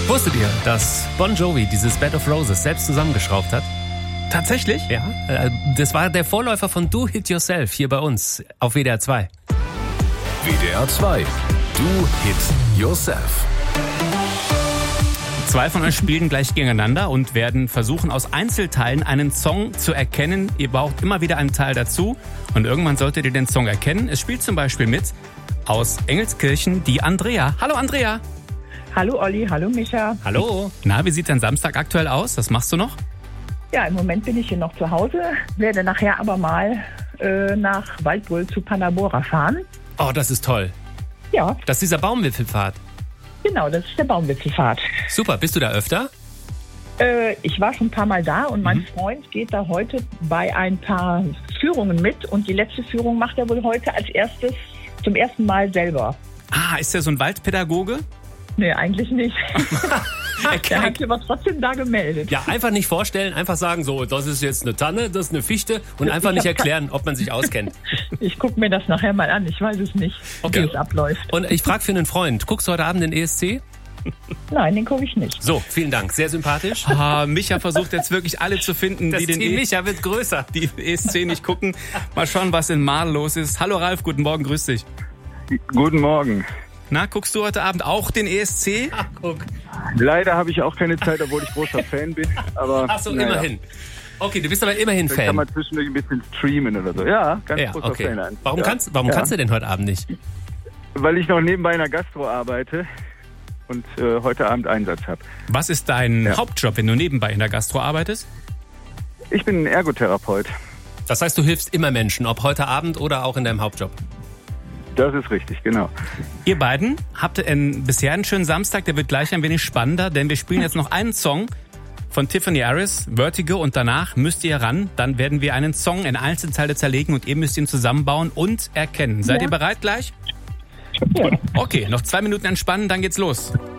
Wusstet ihr, dass Bon Jovi dieses Bed of Roses selbst zusammengeschraubt hat? Tatsächlich? Ja, das war der Vorläufer von Do Hit Yourself hier bei uns auf WDR 2. WDR 2. Do Hit Yourself. Zwei von euch spielen gleich gegeneinander und werden versuchen, aus Einzelteilen einen Song zu erkennen. Ihr braucht immer wieder einen Teil dazu und irgendwann solltet ihr den Song erkennen. Es spielt zum Beispiel mit aus Engelskirchen die Andrea. Hallo Andrea. Hallo Olli, hallo Micha. Hallo. Na, wie sieht dein Samstag aktuell aus? Was machst du noch? Ja, im Moment bin ich hier noch zu Hause, werde nachher aber mal nach Waldbröl zu Panabora fahren. Oh, das ist toll. Ja, Das ist dieser Baumwipfelpfad. genau, das ist der Baumwipfelpfad. Super, bist du da öfter? Ich war schon ein paar Mal da und mein Freund geht da heute bei ein paar Führungen mit und die letzte Führung macht er wohl heute als erstes zum ersten Mal selber. Ah, ist der so ein Waldpädagoge? Nee, eigentlich nicht. Er hat sich aber trotzdem da gemeldet. Ja, einfach nicht vorstellen, einfach sagen, so, das ist jetzt eine Tanne, das ist eine Fichte und einfach nicht erklären, ob man sich auskennt. Ich gucke mir das nachher mal an, ich weiß es nicht, Okay. wie es abläuft. Und ich frage für einen Freund, guckst du heute Abend den ESC? Nein, den gucke ich nicht. So, vielen Dank, sehr sympathisch. Micha versucht jetzt wirklich alle zu finden, Das die den Team Micha wird größer. die ESC nicht gucken. Mal schauen, was in Marl los ist. Hallo Ralf, guten Morgen, grüß dich. Guten Morgen. Na, guckst du heute Abend auch den ESC? Ach, guck. Leider habe ich auch keine Zeit, obwohl ich großer Fan bin. Aber Ach so, naja, immerhin. Okay, du bist aber immerhin Vielleicht kann Fan. man zwischendurch ein bisschen streamen oder so. Ja, ganz Ja, großer okay. Fan. eigentlich. Warum ja. kannst du denn heute Abend nicht? Weil ich noch nebenbei in der Gastro arbeite und heute Abend Einsatz habe. Was ist dein Ja. Hauptjob, wenn du nebenbei in der Gastro arbeitest? Ich bin ein Ergotherapeut. Das heißt, du hilfst immer Menschen, ob heute Abend oder auch in deinem Hauptjob. Das ist richtig, genau. Ihr beiden habt bisher einen schönen Samstag, der wird gleich ein wenig spannender, denn wir spielen jetzt noch einen Song von Tiffany Harris, Vertigo, und danach müsst ihr ran. Dann werden wir einen Song in Einzelteile zerlegen und ihr müsst ihn zusammenbauen und erkennen. Seid ihr bereit gleich? Ja. Okay, noch 2 Minuten entspannen, dann geht's los.